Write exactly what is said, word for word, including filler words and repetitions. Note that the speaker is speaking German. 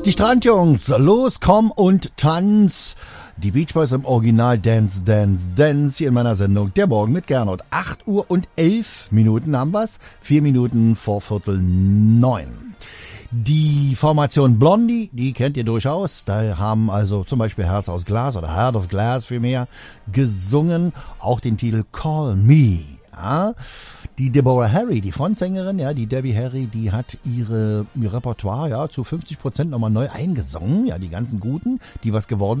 Die Strandjungs, los, komm und tanz. Die Beach Boys im Original Dance, Dance, Dance hier in meiner Sendung Der Morgen mit Gernot. acht Uhr und elf Minuten haben wir's. Vier Minuten vor Viertel neun. Die Formation Blondie, die kennt ihr durchaus. Da haben also zum Beispiel Herz aus Glas oder Heart of Glass vielmehr gesungen. Auch den Titel Call Me. Ja. Die Deborah Harry, die Frontsängerin, ja, die Debbie Harry, die hat ihre, ihr Repertoire ja zu fünfzig Prozent nochmal neu eingesungen. Ja, die ganzen Guten, die was geworden